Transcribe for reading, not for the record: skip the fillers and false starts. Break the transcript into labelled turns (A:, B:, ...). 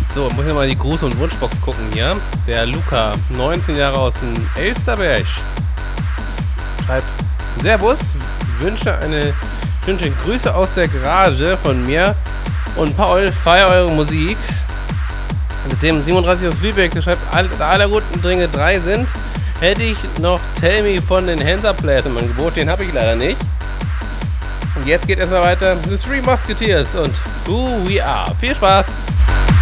A: So, muss ich mal die Gruß- und Wunschbox gucken hier. Der Luca, 19 Jahre aus dem Elsterberg, schreibt: Servus, wünsche Grüße aus der Garage von mir und ein paar feier eure Musik. Mit dem 37 aus Lübeck, der schreibt: aller guten Dinge 3 sind, hätte ich noch Tell Me von den Hansa-Players im Angebot, den habe ich leider nicht. Und jetzt geht erstmal weiter: The Three Musketeers und Who We Are. Viel Spaß!